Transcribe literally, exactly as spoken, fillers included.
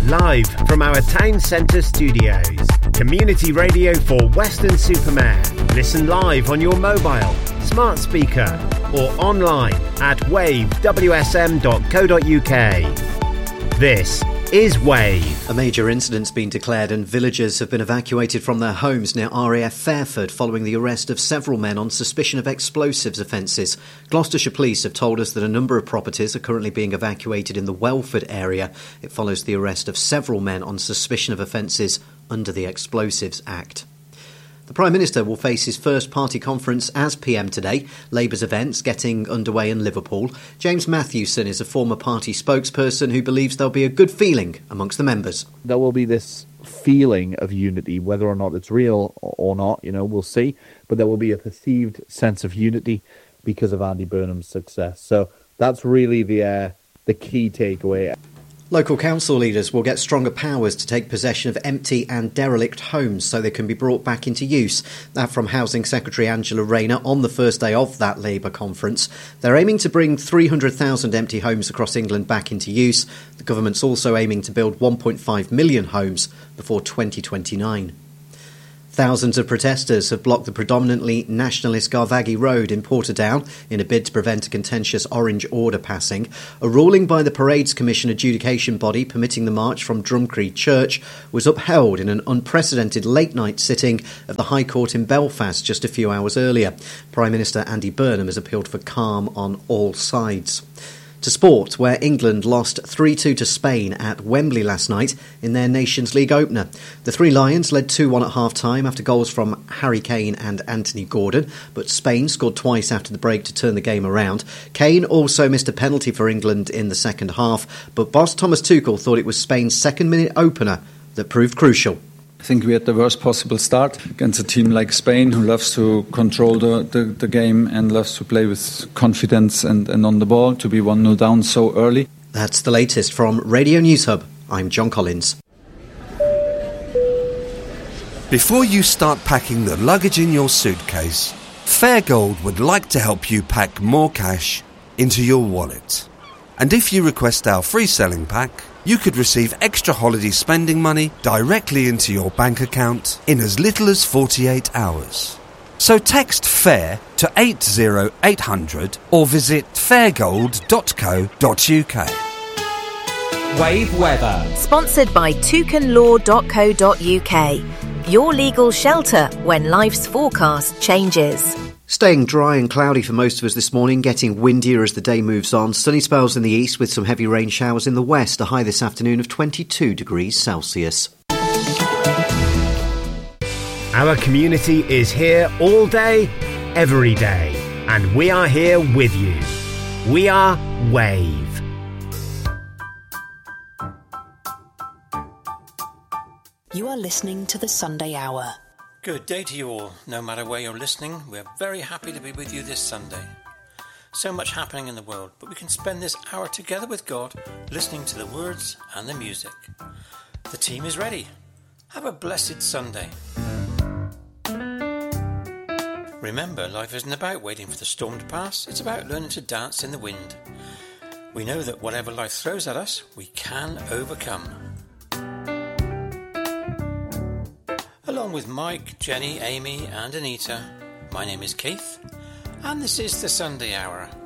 live from our town centre studios. Community radio for Weston-super-Mare. Listen live on your mobile, smart speaker or online at wave w s m dot co dot u k. This is Wave. A major incident's been declared and villagers have been evacuated from their homes near R A F Fairford following the arrest of several men on suspicion of explosives offences. Gloucestershire Police have told us that a number of properties are currently being evacuated in the Welford area. It follows the arrest of several men on suspicion of offences under the Explosives Act. The Prime Minister will face his first party conference as P M today. Labour's events getting underway in Liverpool. James Matthewson is a former party spokesperson who believes there'll be a good feeling amongst the members. There will be this feeling of unity, whether or not it's real or not, you know, we'll see. But there will be a perceived sense of unity because of Andy Burnham's success. So that's really the uh, the key takeaway. Local council leaders will get stronger powers to take possession of empty and derelict homes so they can be brought back into use. That from Housing Secretary Angela Rayner on the first day of that Labour conference. They're aiming to bring three hundred thousand empty homes across England back into use. The government's also aiming to build one point five million homes before twenty twenty-nine. Thousands of protesters have blocked the predominantly nationalist Garvaghy Road in Portadown in a bid to prevent a contentious Orange Order passing. A ruling by the Parades Commission adjudication body permitting the march from Drumcree Church was upheld in an unprecedented late-night sitting of the High Court in Belfast just a few hours earlier. Prime Minister Andy Burnham has appealed for calm on all sides. To sport, where England lost three two to Spain at Wembley last night in their Nations League opener. The Three Lions led two one at half-time after goals from Harry Kane and Anthony Gordon, but Spain scored twice after the break to turn the game around. Kane also missed a penalty for England in the second half, but boss Thomas Tuchel thought it was Spain's second-minute opener that proved crucial. I think we had the worst possible start against a team like Spain who loves to control the, the, the game and loves to play with confidence and, and on the ball. To be one nil down so early. That's the latest from Radio News Hub. I'm John Collins. Before you start packing the luggage in your suitcase, Fairgold would like to help you pack more cash into your wallet. And if you request our free selling pack, you could receive extra holiday spending money directly into your bank account in as little as forty-eight hours. So text FAIR to eight zero eight hundred or visit fairgold dot co dot u k. Wave weather. Sponsored by toucan law dot co dot u k. Your legal shelter when life's forecast changes. Staying dry and cloudy for most of us this morning, getting windier as the day moves on. Sunny spells in the east with some heavy rain showers in the west. A high this afternoon of twenty-two degrees Celsius. Our community is here all day, every day, and we are here with you. We are Wave. You are listening to the Sunday Hour. Good day to you all. No matter where you're listening, we're very happy to be with you this Sunday. So much happening in the world, but we can spend this hour together with God, listening to the words and the music. The team is ready. Have a blessed Sunday. Remember, life isn't about waiting for the storm to pass. It's about learning to dance in the wind. We know that whatever life throws at us, we can overcome. Along with Mike, Jenny, Amy and Anita, my name is Keith, and this is the Sunday Hour.